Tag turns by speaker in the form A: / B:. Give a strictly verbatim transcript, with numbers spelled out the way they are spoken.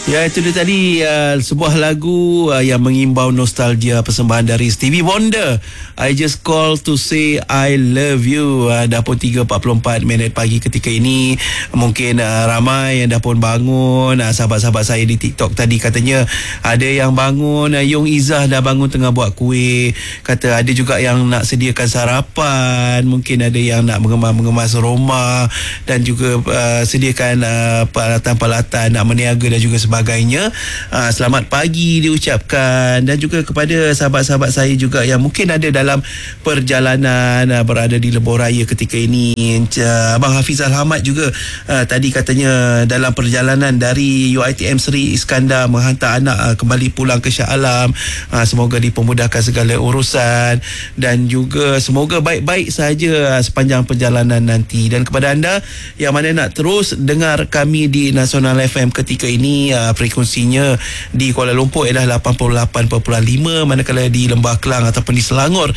A: Ya, itu dia tadi uh, sebuah lagu uh, yang mengimbau nostalgia, persembahan dari Stevie Wonder. I just call to say I love you. Uh, dah pun tiga empat puluh empat minit pagi ketika ini. Mungkin uh, ramai yang dah pun bangun. Uh, sahabat-sahabat saya di TikTok tadi katanya ada yang bangun. Uh, Yung Izzah dah bangun tengah buat kuih. Kata ada juga yang nak sediakan sarapan. Mungkin ada yang nak mengemas-mengemas rumah dan juga uh, sediakan uh, peralatan-peralatan nak meniaga dan juga sebagainya. sebagainya. Uh, selamat pagi diucapkan, dan juga kepada sahabat-sahabat saya juga yang mungkin ada dalam perjalanan uh, berada di lebuh raya ketika ini. Uh, Abang Hafizal Hamad juga uh, tadi katanya dalam perjalanan dari U I T M Seri Iskandar menghantar anak uh, kembali pulang ke Shah Alam. Uh, semoga dipermudahkan segala urusan dan juga semoga baik-baik saja uh, sepanjang perjalanan nanti. Dan kepada anda yang mana nak terus dengar kami di Nasional F M ketika ini, uh, frekuensinya di Kuala Lumpur ialah lapan puluh lapan perpuluhan lima, manakala di Lembah Kelang ataupun di Selangor